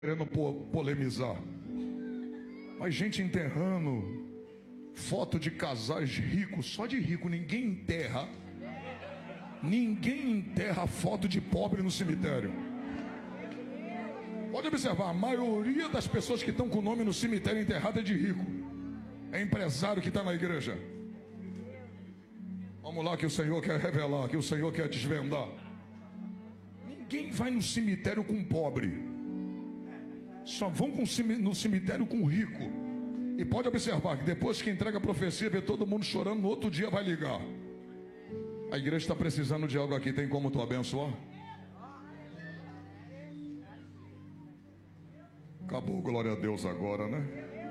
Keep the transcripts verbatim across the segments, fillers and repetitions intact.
querendo polemizar, mas gente enterrando foto de casais ricos, só de rico. Ninguém enterra, ninguém enterra foto de pobre no cemitério. Pode observar, a maioria das pessoas que estão com o nome no cemitério enterrado é de rico, é empresário que está na igreja. Vamos lá, que o Senhor quer revelar, que o Senhor quer desvendar. Ninguém vai no cemitério com pobre, só vão no cemitério com rico. E pode observar que depois que entrega a profecia, vê todo mundo chorando, no outro dia vai ligar: a igreja está precisando de algo aqui, tem como tu abençoar? Acabou, glória a Deus agora, né?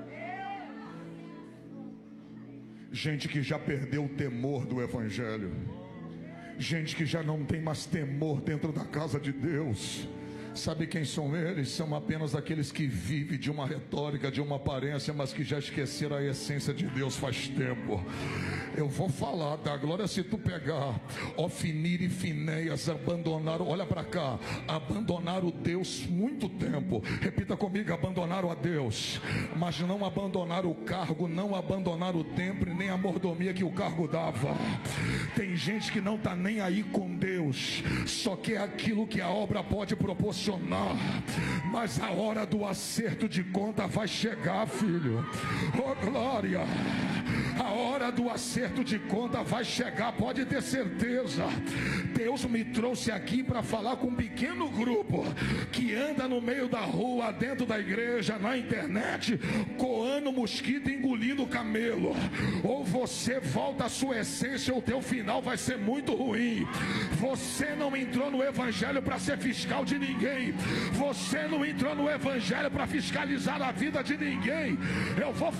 Gente que já perdeu o temor do evangelho, gente que já não tem mais temor dentro da casa de Deus. Sabe quem são eles? São apenas aqueles que vivem de uma retórica, de uma aparência, mas que já esqueceram a essência de Deus faz tempo. Eu vou falar, tá? Glória, se tu pegar Ofnir e Finéias, abandonaram, olha para cá, abandonaram o Deus muito tempo. Repita comigo: abandonaram a Deus, mas não abandonaram o cargo, não abandonaram o templo, nem a mordomia que o cargo dava. Tem gente que não está nem aí com Deus, só quer aquilo que a obra pode proporcionar. Mas a hora do acerto de conta vai chegar, filho. Oh glória! A hora do acerto de conta vai chegar, pode ter certeza. Deus me trouxe aqui para falar com um pequeno grupo que anda no meio da rua, dentro da igreja, na internet, coando mosquito e engolindo camelo. Ou você volta à sua essência, ou o teu final vai ser muito ruim. Você não entrou no evangelho para ser fiscal de ninguém. Você não entrou no evangelho para fiscalizar a vida de ninguém. Eu vou...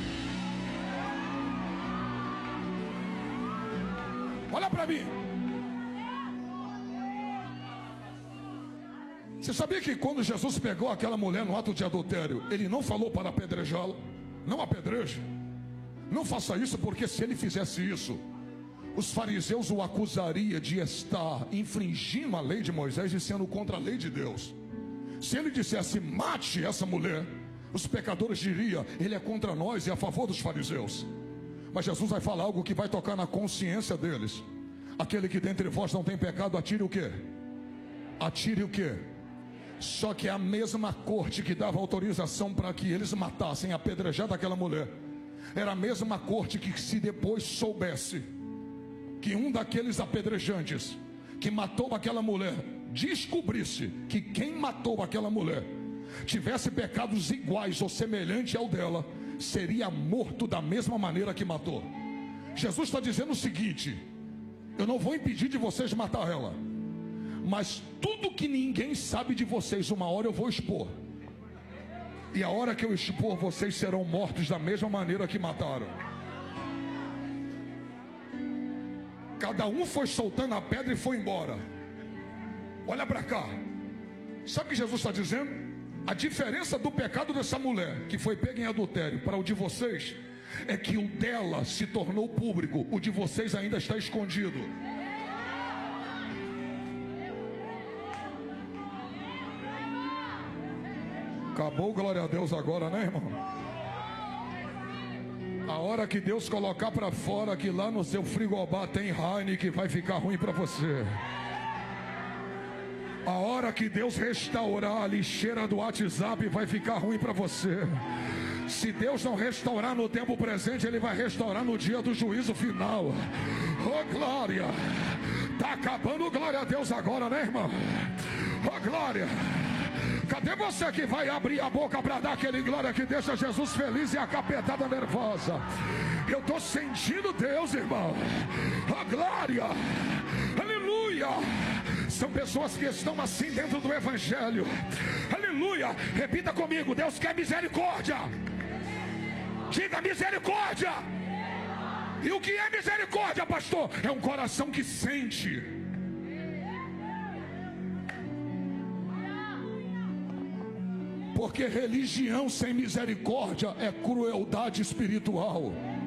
Olha para mim. Você sabia que quando Jesus pegou aquela mulher no ato de adultério, ele não falou para apedrejá-la? Não apedreje, não faça isso, porque se ele fizesse isso, os fariseus o acusariam de estar infringindo a lei de Moisés e sendo contra a lei de Deus. Se ele dissesse mate essa mulher, os pecadores diriam ele é contra nós e a favor dos fariseus. Mas Jesus vai falar algo que vai tocar na consciência deles. Aquele que dentre vós não tem pecado, atire o quê? Atire o quê? Só que a mesma corte que dava autorização para que eles matassem, apedrejada aquela mulher, era a mesma corte que, se depois soubesse que um daqueles apedrejantes que matou aquela mulher, descobrisse que quem matou aquela mulher tivesse pecados iguais ou semelhantes ao dela, seria morto da mesma maneira que matou. Jesus está dizendo o seguinte: eu não vou impedir de vocês matar ela, mas tudo que ninguém sabe de vocês, uma hora eu vou expor. E a hora que eu expor, vocês serão mortos da mesma maneira que mataram. Cada um foi soltando a pedra e foi embora. Olha para cá. Sabe o que Jesus está dizendo? A diferença do pecado dessa mulher que foi pega em adultério para o de vocês é que o dela se tornou público, o de vocês ainda está escondido. Acabou, glória a Deus agora, né, irmão? A hora que Deus colocar para fora que lá no seu frigobar tem Heineken, vai ficar ruim para você. A hora que Deus restaurar a lixeira do WhatsApp, vai ficar ruim para você. Se Deus não restaurar no tempo presente, Ele vai restaurar no dia do juízo final. Oh glória! Está acabando, glória a Deus agora, né, irmão? Oh glória! Cadê você que vai abrir a boca para dar aquele glória que deixa Jesus feliz e a capetada nervosa? Eu estou sentindo Deus, irmão. Oh glória! Aleluia! São pessoas que estão assim dentro do evangelho. Aleluia! Repita comigo: Deus quer misericórdia. Diga misericórdia. E o que é misericórdia, pastor? É um coração que sente. Porque religião sem misericórdia é crueldade espiritual.